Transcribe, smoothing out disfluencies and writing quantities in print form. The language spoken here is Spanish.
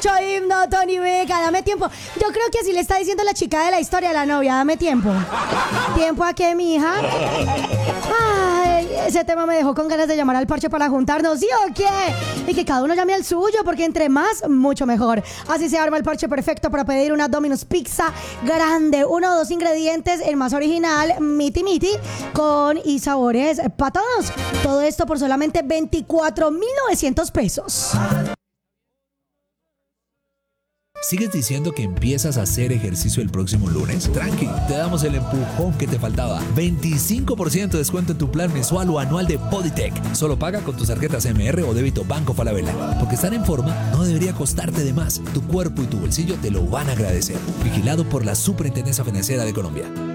mucho himno, Tony Vega, dame tiempo. Yo creo que así le está diciendo la chica de la historia a la novia, dame tiempo. ¿Tiempo a qué, mija? Ay, ese tema me dejó con ganas de llamar al parche para juntarnos, ¿sí o qué? Y que cada uno llame al suyo, porque entre más, mucho mejor. Así se arma el parche perfecto para pedir una Domino's Pizza grande, 1 o 2 ingredientes, el más original, miti miti, con y sabores para todos. Todo esto por solamente 24,900 pesos. ¿Sigues diciendo que empiezas a hacer ejercicio el próximo lunes? Tranqui, te damos el empujón que te faltaba. 25% de descuento en tu plan mensual o anual de Bodytech. Solo paga con tus tarjetas MR o débito Banco Falabella. Porque estar en forma no debería costarte de más. Tu cuerpo y tu bolsillo te lo van a agradecer. Vigilado por la Superintendencia Financiera de Colombia.